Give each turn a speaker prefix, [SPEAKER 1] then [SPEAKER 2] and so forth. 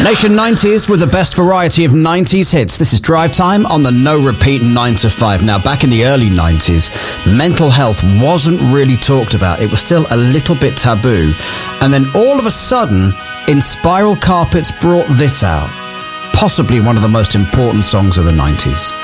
[SPEAKER 1] Nation 90s with the best variety of 90s hits. This is Drive Time on the No Repeat 9 to 5. Now, back in the early 90s, mental health wasn't really talked about. It was still a little bit taboo. And then all of a sudden, In Spiral Carpets brought this out. Possibly one of the most important songs of the 90s.